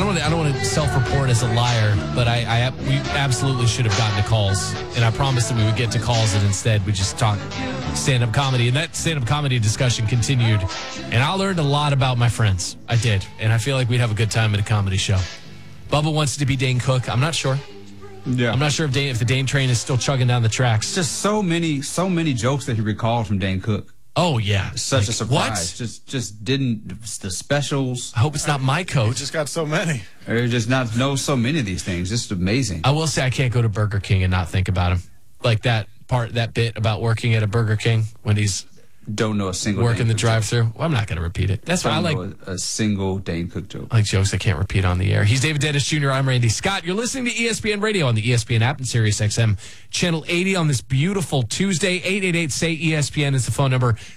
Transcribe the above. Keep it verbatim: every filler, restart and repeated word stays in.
don't I don't want to self-report as a liar, but I, I we absolutely should have gotten to calls, and I promised that we would get to calls, and instead we just talked stand-up comedy, and that stand-up comedy discussion continued, and I learned a lot about my friends. I did, and I feel like we'd have a good time at a comedy show. Bubba wants to be Dane Cook. I'm not sure. Yeah, I'm not sure if Dane, if the Dane train is still chugging down the tracks. Just so many, so many jokes that he recalled from Dane Cook. Oh yeah, such like, a surprise. What? Just, just didn't the specials. I hope it's not my coat. He's just got so many. Or just not know so many of these things. Just amazing. I will say I can't go to Burger King and not think about him. Like that part, that bit about working at a Burger King when he's don't know a single working Dane the Cook drive-through. joke. Well, I'm not going to repeat it. That's why I like know a, a single Dane Cook joke. I like jokes I can't repeat on the air. He's David Dennis Junior I'm Randy Scott. You're listening to E S P N Radio on the E S P N app and Sirius X M channel eighty on this beautiful Tuesday. eight eight eight say E S P N is the phone number.